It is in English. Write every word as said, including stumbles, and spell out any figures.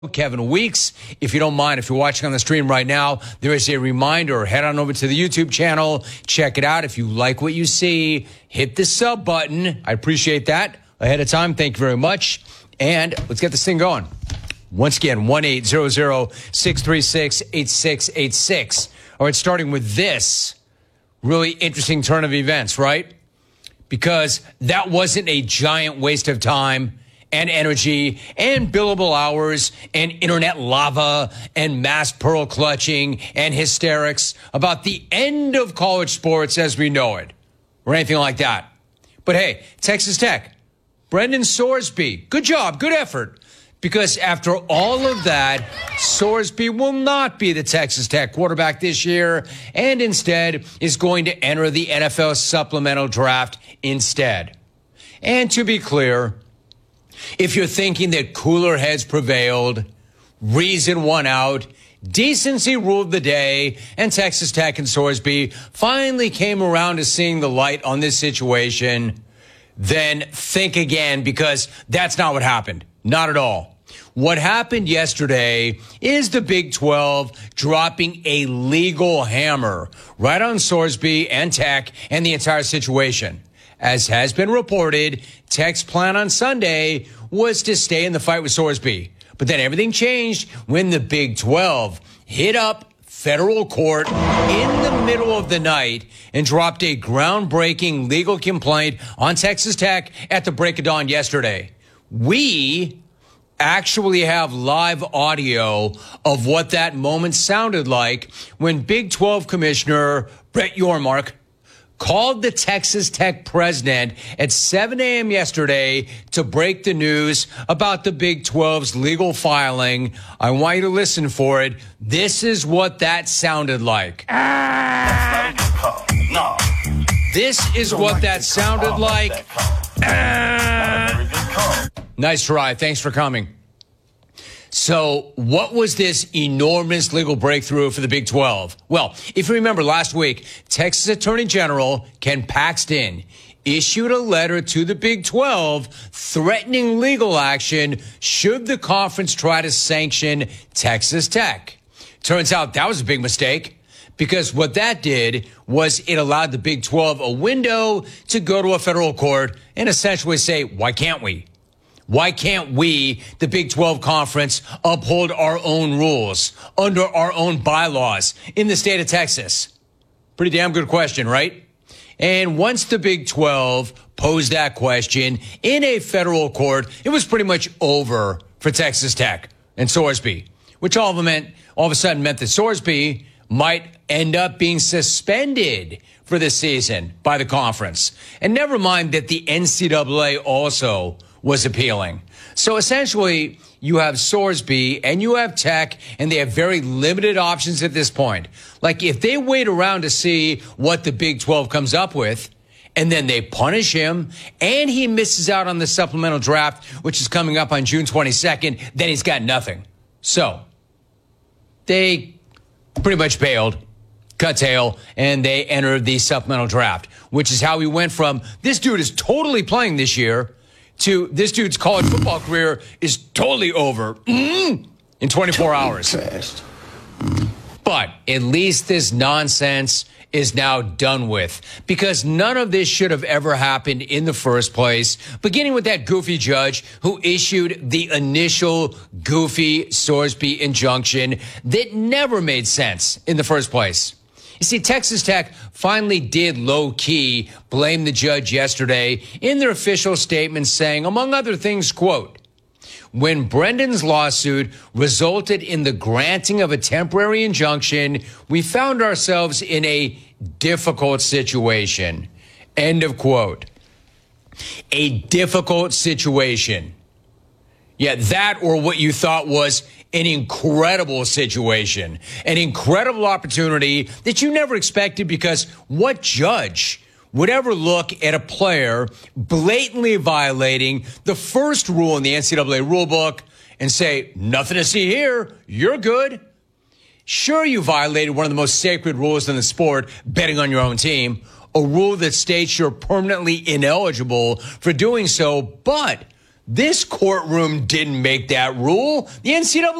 Kevin Weeks. If you don't mind, if you're watching on the stream right now, there is a reminder. Head on over to the YouTube channel. Check it out. If you like what you see, hit the sub button. I appreciate that ahead of time. Thank you very much. And let's get this thing going. Once again, one eight hundred, six three six, eight six eight six. All right, starting with this really interesting turn of events, right? Because that wasn't a giant waste of time and energy and billable hours and internet lava and mass pearl clutching and hysterics about the end of college sports as we know it or anything like that. But hey, Texas Tech, Brendan Sorsby, good job, good effort. Because after all of that, Sorsby will not be the Texas Tech quarterback this year and instead is going to enter the N F L supplemental draft instead. And to be clear, if you're thinking that cooler heads prevailed, reason won out, decency ruled the day, and Texas Tech and Sorsby finally came around to seeing the light on this situation, then think again, because that's not what happened. Not at all. What happened yesterday is the Big twelve dropping a legal hammer right on Sorsby and Tech and the entire situation. As has been reported, Tech's plan on Sunday was to stay in the fight with Sorsby. But then everything changed when the Big twelve hit up federal court in the middle of the night and dropped a groundbreaking legal complaint on Texas Tech at the break of dawn yesterday. We actually have live audio of what that moment sounded like when Big twelve Commissioner Brett Yormark called the Texas Tech president at seven a.m. yesterday to break the news about the Big twelve's legal filing. I want you to listen for it. This is what that sounded like. Ah! No. This is what that sounded like. Ah! Nice try. Thanks for coming. So what was this enormous legal breakthrough for the Big twelve? Well, if you remember last week, Texas Attorney General Ken Paxton issued a letter to the Big twelve threatening legal action should the conference try to sanction Texas Tech. Turns out that was a big mistake, because what that did was it allowed the Big twelve a window to go to a federal court and essentially say, why can't we? Why can't we, the Big twelve Conference, uphold our own rules under our own bylaws in the state of Texas? Pretty damn good question, right? And once the Big twelve posed that question in a federal court, it was pretty much over for Texas Tech and Sorsby, which all of them meant, all of a sudden meant that Sorsby might end up being suspended for this season by the conference. And never mind that the N C double A also was appealing. So essentially, you have Sorsby and you have Tech, and they have very limited options at this point. Like, if they wait around to see what the Big twelve comes up with, and then they punish him, and he misses out on the supplemental draft, which is coming up on June twenty-second, then he's got nothing. So they pretty much bailed, cut tail, and they entered the supplemental draft, which is how we went from this dude is totally playing this year to this dude's college football career is totally over mm, in twenty-four hours. Fast. But at least this nonsense is now done with, because none of this should have ever happened in the first place, beginning with that goofy judge who issued the initial goofy Sorsby injunction that never made sense in the first place. You see, Texas Tech finally did low-key blame the judge yesterday in their official statement, saying, among other things, quote, when Brendan's lawsuit resulted in the granting of a temporary injunction, we found ourselves in a difficult situation. End of quote. A difficult situation. Yeah, that or what you thought was an incredible situation, an incredible opportunity that you never expected, because what judge would ever look at a player blatantly violating the first rule in the N C double A rulebook and say, nothing to see here, you're good? Sure, you violated one of the most sacred rules in the sport, betting on your own team, a rule that states you're permanently ineligible for doing so, but This courtroom didn't make that rule. The N C double A